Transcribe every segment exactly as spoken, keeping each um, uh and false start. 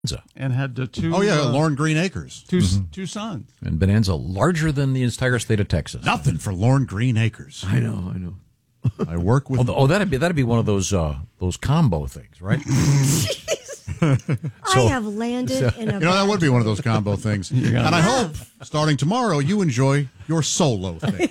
and had the two. Oh, yeah, uh, Lauren Green Acres. Two, Mm-hmm. two sons. And Bonanza larger than the entire state of Texas. Nothing for Lauren Green Acres. I know, I know. I work with. Oh, oh that'd be that'd be one of those uh, those combo things, right? I have landed in a. You know, that would be one of those combo things. And I hope, starting tomorrow, you enjoy your solo thing.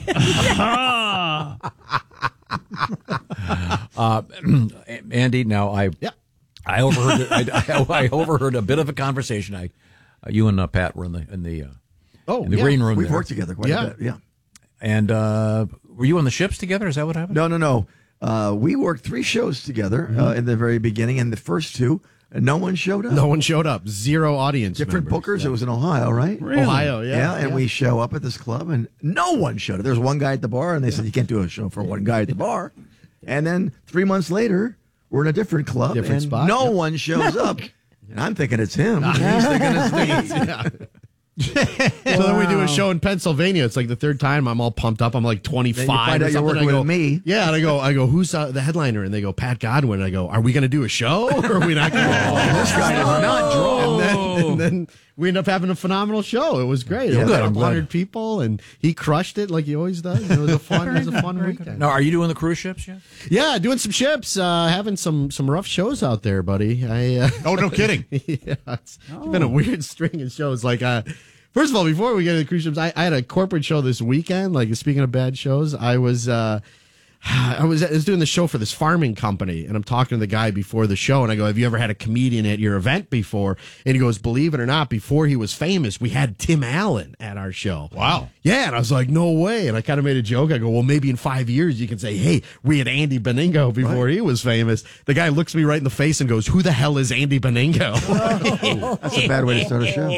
uh, Andy, now I yeah. I overheard I, I, I overheard a bit of a conversation. I uh, you and uh, Pat were in the in the uh, oh in the yeah. green room. We've there. worked together quite yeah. a bit. Yeah. And uh, were you on the ships together? Is that what happened? No, no, no. Uh, we worked three shows together Mm-hmm. uh, in the very beginning, and the first two, uh, no one showed up. No one showed up. Zero audience. Different members. bookers. It was in Ohio, right? Really? Ohio, yeah. Yeah, and yeah. we show up at this club, and no one showed up. There was one guy at the bar, and they said, you can't do a show for one guy at the bar. And then three months later, we're in a different club, Different and spot, no yep. one shows up. And I'm thinking it's him. He's thinking it's me. Yeah. So then we do a show in Pennsylvania. It's like the third time. I'm all pumped up. I'm like twenty-five. Then you find or out you're something. working I go, with me. Yeah, and I go, I go, who's uh, the headliner? And they go, Pat Godwin. And I go, are we going to do a show or are we not going to? This guy does not draw. And then, and then we end up having a phenomenal show. It was great. It Yeah, was good. like I'm glad. one hundred people, and he crushed it like he always does. It was a fun, it was a fun weekend. Now, are you doing the cruise ships yet? Yeah, doing some ships, uh, having some some rough shows out there, buddy. I uh, Oh, no kidding. yeah, it's, it's been a weird string of shows. Like, uh, first of all, before we get to the cruise ships, I, I had a corporate show this weekend. Like, speaking of bad shows, I was. Uh, I was, I was doing the show for this farming company, and I'm talking to the guy before the show, and I go, have you ever had a comedian at your event before? And he goes, believe it or not, before he was famous, we had Tim Allen at our show. Wow. Yeah, and I was like, no way. And I kind of made a joke. I go, well, maybe in five years you can say, hey, we had Andy Beningo before right. he was famous. The guy looks me right in the face and goes, who the hell is Andy Beningo? Oh, that's a bad way to start a show.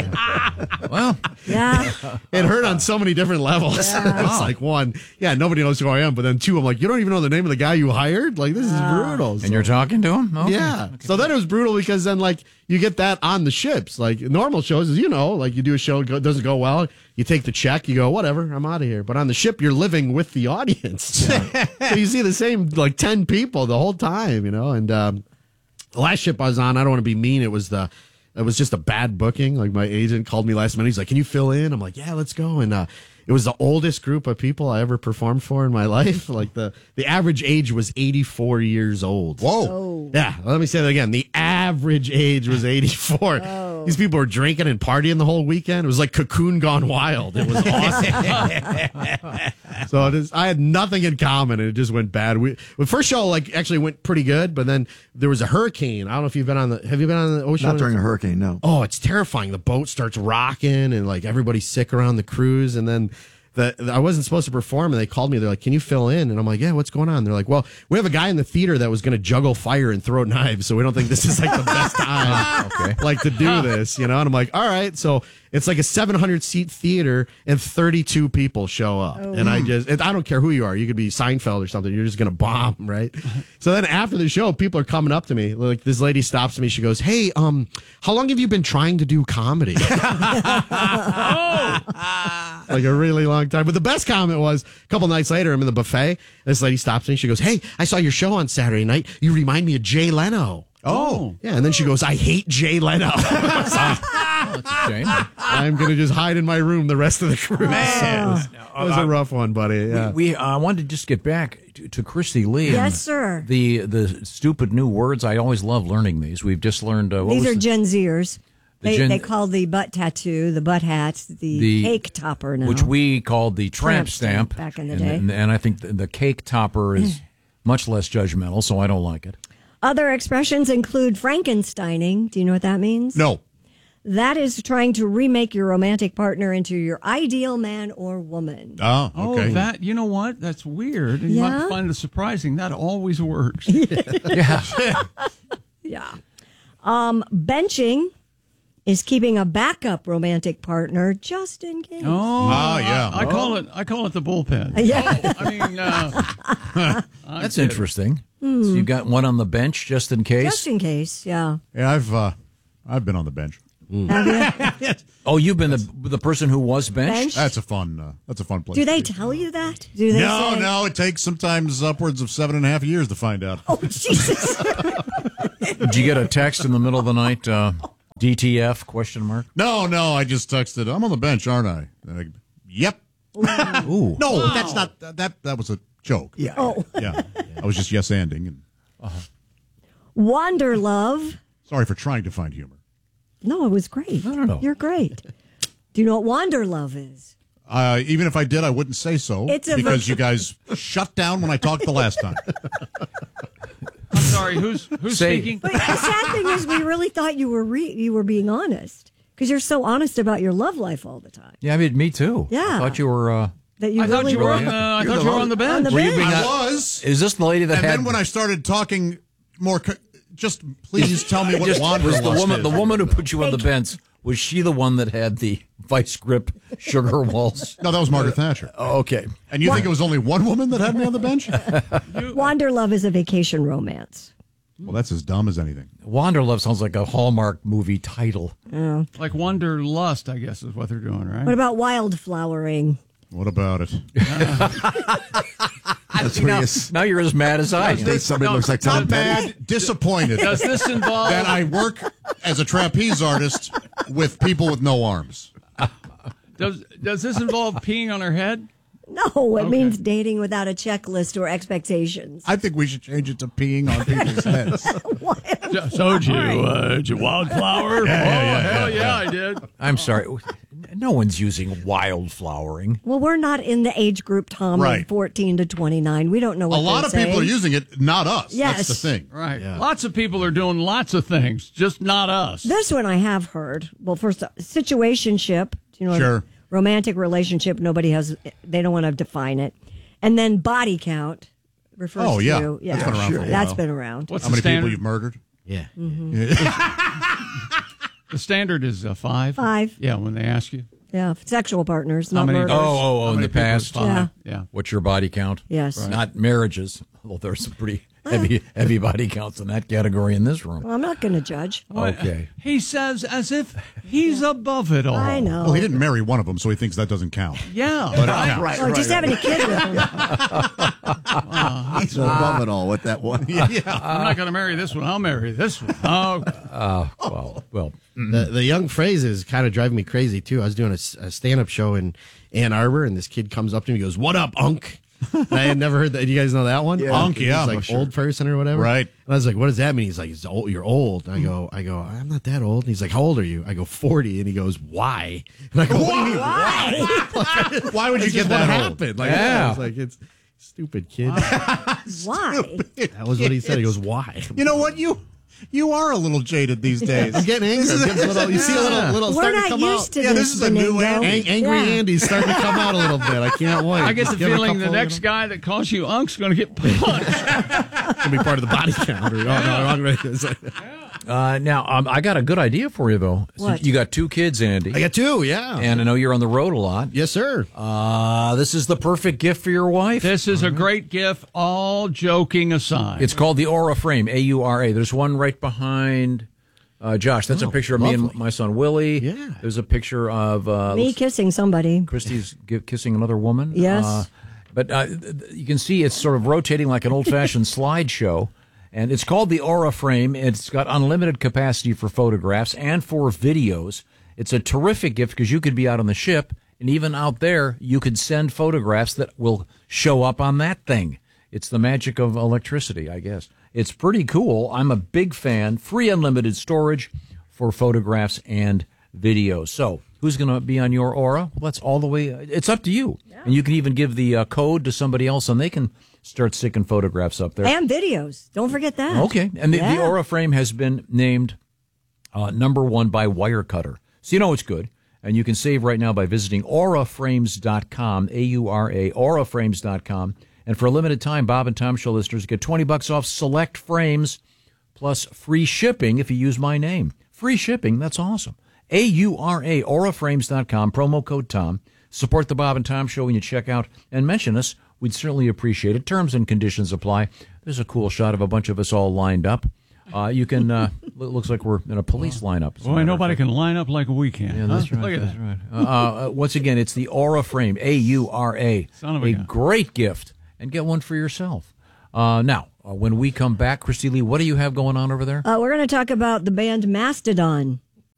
Well, Yeah. It hurt on so many different levels. Yeah. It's like, one, yeah, nobody knows who I am. But then two, I'm like, you don't even know the name of the guy you hired? Like, this is brutal. So- and you're talking to him? Okay. Yeah. So then it was brutal because then, like, you get that on the ships. Like, normal shows is, you know, like, you do a show, it go- doesn't go well, you take the check, you go, whatever, I'm out of here. But on the ship, you're living with the audience. So you see the same, like, ten people the whole time, you know? And um, the last ship I was on, I don't want to be mean, it was the... It was just a bad booking. Like, my agent called me last minute. He's like, can you fill in? I'm like, yeah, let's go. And uh, it was the oldest group of people I ever performed for in my life. Like, the, the average age was eighty-four years old. Whoa. Oh. Yeah, let me say that again. The average age was eighty-four. Oh. These people were drinking and partying the whole weekend. It was like Cocoon gone wild. It was awesome. So it is, I had nothing in common, and it just went bad. We the first show like actually went pretty good, but then there was a hurricane. I don't know if you've been on the. Have you been on the ocean? Not during a hurricane, no. Oh, it's terrifying. The boat starts rocking, and like everybody's sick around the cruise, and then. The, the, I wasn't supposed to perform, and they called me. They're like, can you fill in? And I'm like, yeah, what's going on? They're like, well, we have a guy in the theater that was going to juggle fire and throw knives, so we don't think this is like the best time Okay. like to do this, you know? And I'm like, all right. So it's like a seven hundred seat theater, and thirty-two people show up. And I just, and I don't care who you are. You could be Seinfeld or something. You're just going to bomb, right? So then after the show, people are coming up to me. Like, this lady stops me. She goes, hey, um, how long have you been trying to do comedy? Like a really long time. But the best comment was a couple nights later, I'm in the buffet. This lady stops me. She goes, hey, I saw your show on Saturday night. You remind me of Jay Leno. Oh. Yeah. And then she goes, I hate Jay Leno. Oh, that's a shame. I'm going to just hide in my room the rest of the cruise. Man. It was a rough one, buddy. Yeah. We, we uh, wanted to just get back to, to Christy Lee. and Yes, sir. The the stupid new words. I always love learning these. We've just learned. Uh, what These was are the, Gen Zers. The They, Gen- they call the butt tattoo, the butt hats, the, The- cake topper now. which we called the tramp, Tramp stamp stamp back in the and, day. And, and I think the, the cake topper is much less judgmental, so I don't like it. Other expressions include Frankensteining. Do you know what that means? No. That is trying to remake your romantic partner into your ideal man or woman. Oh, Oh, okay. that, you know what? That's weird. And you Yeah? might find it surprising. That always works. Yeah. Yeah. Um, benching is keeping a backup romantic partner just in case. Oh, Ah, yeah. I, I call it. I call it the bullpen. Yeah. I mean, uh, That's interesting. So you've got one on the bench just in case? Just in case, yeah. Yeah, I've uh, I've been on the bench. Have you? Oh, you've been the the person who was benched? Bench? That's a fun. Uh, that's a fun place. Do to they be. tell you that? Do they No, say, no. It takes sometimes upwards of seven and a half years to find out. Oh, Jesus. Did you get a text in the middle of the night? Uh, D T F, question mark? No, no, I just texted, I'm on the bench, aren't I? And I yep. Ooh. No, that's not, that That was a joke. Yeah. Oh, Yeah. I was just yes-anding. And Wander Love. sorry for trying to find humor. No, it was great. No, no, no. You're great. Do you know what Wander Love is? Uh, even if I did, I wouldn't say so It's a because vir- you guys shut down when I talked the last time. I'm sorry. Who's who's Say- speaking? But the sad thing is, we really thought you were re- you were being honest because you're so honest about your love life all the time. Yeah, I mean, me too. Yeah. I thought you were. Uh, That you I thought really you were were. on the. I You're thought the you were lo- on the bench. on the Were you bench. being I uh, was. Is this the lady that And had? then when I started talking more, co- just please tell me what just, was the wanderlust woman is. the woman who put you on the Thank you. bench? Was she the one that had the vice grip sugar walls? No, that was Margaret Thatcher. Oh, okay. And you think it was only one woman that had me on the bench? Wander Love is a vacation romance. Well, that's as dumb as anything. Wanderlove sounds like a Hallmark movie title. Like Wanderlust, I guess is what they're doing, right? What about wildflowering? What about it? That's where Now, you s- now you're as mad as I think am. somebody no, looks like Tom Not Petty. bad, disappointed Does this involve? that I work as a trapeze artist with people with no arms. Does does this involve peeing on her head? No, it means dating without a checklist or expectations. I think we should change it to peeing on people's heads. So did you, uh, did you wildflower? Yeah, yeah, oh, yeah, hell yeah, yeah, I did. I'm sorry. No one's using wildflowering. Well, we're not in the age group, Tom, Right. of fourteen to twenty-nine. We don't know what A lot they're of people saying. are using it, not us. Yes. That's the thing. Right. Lots of people are doing lots of things, just not us. This one I have heard. Well, first, situationship. You know, Sure. romantic relationship. Nobody has. They don't want to define it. And then body count refers Oh, yeah. to. That's been around for a That's while. been around. What's How the many standard? people you've murdered? Yeah. The standard is uh, five. Five. Yeah, when they ask you. Yeah, sexual partners, How not many- murders. Oh, oh, oh, How in many the people is past. five? Yeah. Yeah. What's your body count? Yes. Not marriages. Well, there's some pretty heavy, heavy body counts in that category in this room. Well, I'm not going to judge. Okay. He says as if he's above it all. I know. Well, he didn't marry one of them, so he thinks that doesn't count. Yeah. But it counts. Right, Oh, right, just right. having a kid with him. He's above it all with that one. Yeah. I'm not going to marry this one. I'll marry this one. Oh, Well, well, The, the young phrases kind of drive me crazy too. I was doing a, s- a stand-up show in Ann Arbor, and this kid comes up to me and goes, "What up, Unk?" And I had never heard that. Do you guys know that one? Yeah. Unk, yeah, He's I'm like sure. old person or whatever. Right. And I was like, "What does that mean?" He's like, "It's old, you're old." And I go, "I go, I'm not that old." And he's like, "How old are you?" I go, forty. And he goes, "Why?" And I go, "What do you mean, why?" Why would you It's get just that what old? happened? Like, Yeah. I was like, it's stupid kid. Why? That was what he said. He goes, "Why?" You know what? You you are a little jaded these days. I'm getting angry. I'm getting a little, you see a little, little We're starting not to come used out. to Yeah, this. this is a new Benigno. Ang- angry Yeah. Andy's starting to come out a little bit. I can't wait. I get the Just give him a feeling the couple, next you know, guy that calls you Unk's going to get punched. Gonna be part of the body count. Or, oh, no, wrong way. It's like- uh, now um, I got a good idea for you though. So What? you got two kids, Andy, I got two. Yeah. and I know you're on the road a lot. yes, sir. Uh, this is the perfect gift for your wife. This is a great gift, all joking aside. It's called the Aura Frame, A U R A. There's one right behind uh, Josh. That's a picture of me and lovely. my son Willie. Yeah. There's a picture of uh, Me kissing somebody. Christy's gi- kissing another woman. Yes. Uh, but uh, th- th- you can see it's sort of rotating like an old-fashioned slideshow. And it's called the Aura Frame. It's got unlimited capacity for photographs and for videos. It's a terrific gift because you could be out on the ship, and even out there, you could send photographs that will show up on that thing. It's the magic of electricity, I guess. It's pretty cool. I'm a big fan. Free unlimited storage for photographs and videos. So who's going to be on your Aura? Well, that's all the way. It's up to you. And you can even give the uh, code to somebody else, and they can start sticking photographs up there. And videos. Don't forget that. Okay. And the, the Yeah. Aura Frame has been named uh, number one by Wirecutter. So you know it's good. And you can save right now by visiting aura frames dot com, A U R A, aura frames dot com. And for a limited time, Bob and Tom Show listeners get twenty bucks off select frames plus free shipping if you use my name. Free shipping, that's awesome. A U R A, aura frames dot com, promo code Tom. Support the Bob and Tom Show when you check out and mention us. We'd certainly appreciate it. Terms and conditions apply. There's a cool shot of a bunch of us all lined up. Uh, you can, uh, it looks like we're in a police lineup. as a Boy, matter of nobody fact. can line up like we can. Yeah, that's huh? right. Look at that's that. right. Uh, uh, once again, it's the Aura Frame, A U R A. Son of a gun. Great gift, and get one for yourself. Uh, now, uh, when we come back, Christy Lee, what do you have going on over there? Uh, we're going to talk about the band Mastodon.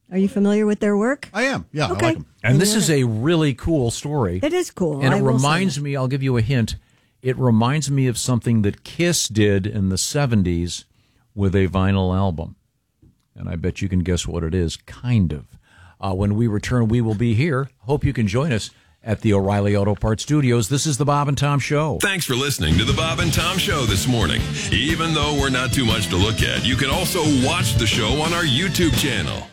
Are you familiar with their work? I am. Yeah, Okay. I like them. And this is a really cool story. It is cool. And I it will say reminds that. me, I'll give you a hint, it reminds me of something that Kiss did in the seventies with a vinyl album. And I bet you can guess what it is, kind of. Uh, when we return, we will be here. Hope you can join us at the O'Reilly Auto Parts Studios. This is the Bob and Tom Show. Thanks for listening to the Bob and Tom Show this morning. Even though we're not too much to look at, you can also watch the show on our YouTube channel.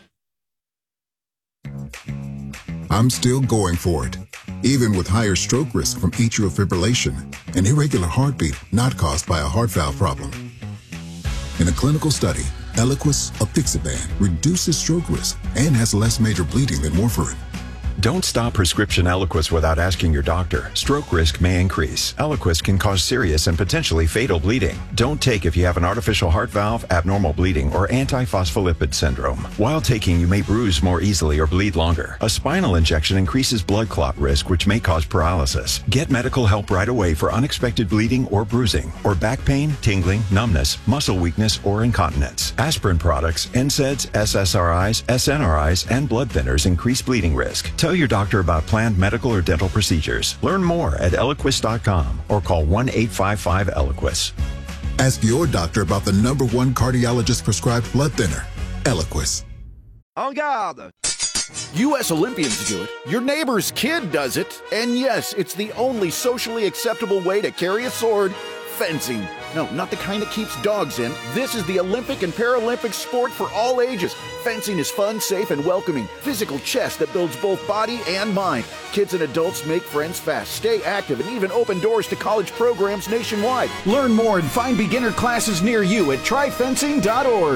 I'm still going for it, even with higher stroke risk from atrial fibrillation, an irregular heartbeat not caused by a heart valve problem. In a clinical study, Eliquis apixaban reduces stroke risk and has less major bleeding than warfarin. Don't stop prescription Eliquis without asking your doctor. Stroke risk may increase. Eliquis can cause serious and potentially fatal bleeding. Don't take if you have an artificial heart valve, abnormal bleeding, or antiphospholipid syndrome. While taking, you may bruise more easily or bleed longer. A spinal injection increases blood clot risk, which may cause paralysis. Get medical help right away for unexpected bleeding or bruising, or back pain, tingling, numbness, muscle weakness, or incontinence. Aspirin products, N SAIDs, S S R Is, S N R Is, and blood thinners increase bleeding risk. Tell your doctor about planned medical or dental procedures. Learn more at Eliquis dot com or call one eight five five Eliquis. Ask your doctor about the number one cardiologist prescribed blood thinner, Eliquis. En garde! U S Olympians do it, your neighbor's kid does it, and yes, it's the only socially acceptable way to carry a sword, fencing. No, not the kind that keeps dogs in. This is the Olympic and Paralympic sport for all ages. Fencing is fun, safe, and welcoming. Physical chess that builds both body and mind. Kids and adults make friends fast, stay active, and even open doors to college programs nationwide. Learn more and find beginner classes near you at try fencing dot org.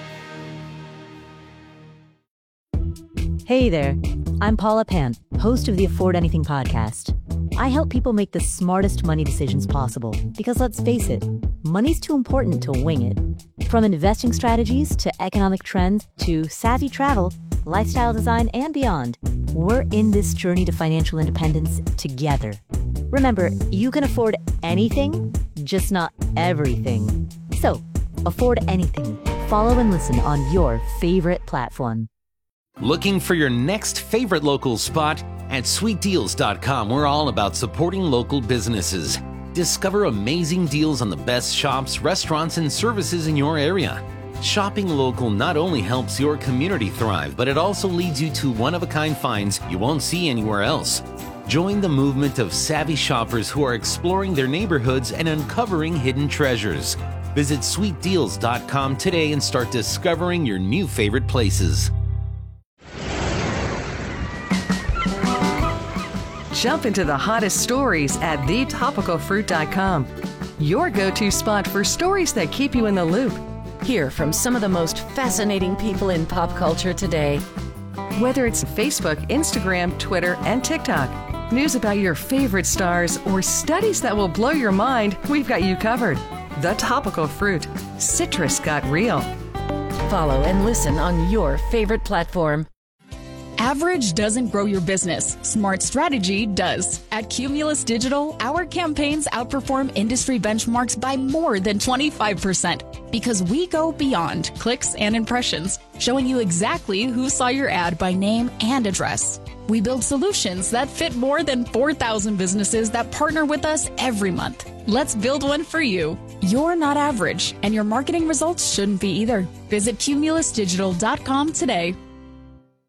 Hey there, I'm Paula Pant, host of the Afford Anything podcast. I help people make the smartest money decisions possible because, let's face it, money's too important to wing it. From investing strategies to economic trends to savvy travel, lifestyle design, and beyond, we're in this journey to financial independence together. Remember, you can afford anything, just not everything. So, afford anything. Follow and listen on your favorite platform. Looking for your next favorite local spot? At sweet deals dot com, we're all about supporting local businesses. Discover amazing deals on the best shops, restaurants, and services in your area. Shopping local not only helps your community thrive, but it also leads you to one-of-a-kind finds you won't see anywhere else. Join the movement of savvy shoppers who are exploring their neighborhoods and uncovering hidden treasures. Visit sweet deals dot com today and start discovering your new favorite places. Jump into the hottest stories at the topical fruit dot com. Your go-to spot for stories that keep you in the loop. Hear from some of the most fascinating people in pop culture today. Whether it's Facebook, Instagram, Twitter, and TikTok, news about your favorite stars, or studies that will blow your mind, we've got you covered. The Topical Fruit. Citrus got real. Follow and listen on your favorite platform. Average doesn't grow your business. Smart strategy does. At Cumulus Digital, our campaigns outperform industry benchmarks by more than twenty-five percent because we go beyond clicks and impressions, showing you exactly who saw your ad by name and address. We build solutions that fit more than four thousand businesses that partner with us every month. Let's build one for you. You're not average, and your marketing results shouldn't be either. Visit Cumulus Digital dot com today.